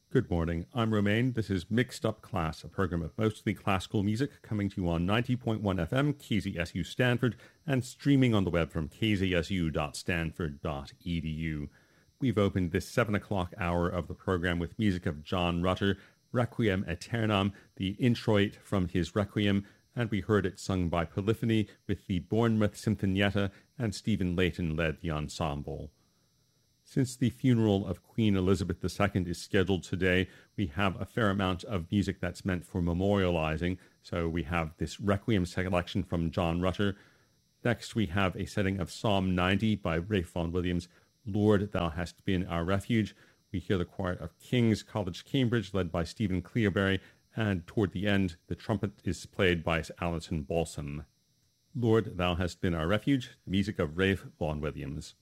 Good morning. I'm Romain. This is Mixed Up Class, a program of mostly classical music coming to you on 90.1 FM, KZSU Stanford, and streaming on the web from kzsu.stanford.edu. We've opened this 7 o'clock hour of the program with music of John Rutter, Requiem Aeternam, the introit from his Requiem, and we heard it sung by Polyphony with the Bournemouth Symphonietta, and Stephen Layton led the ensemble. Since the funeral of Queen Elizabeth II is scheduled today, we have a fair amount of music that's meant for memorializing. So we have this Requiem selection from John Rutter. Next, we have a setting of Psalm 90 by Ralph Vaughan Williams, Lord, Thou Hast Been Our Refuge. We hear the choir of King's College, Cambridge, led by Stephen Cleobury, and toward the end, the trumpet is played by Alison Balsam. Lord, Thou Hast Been Our Refuge, the music of Ralph Vaughan Williams.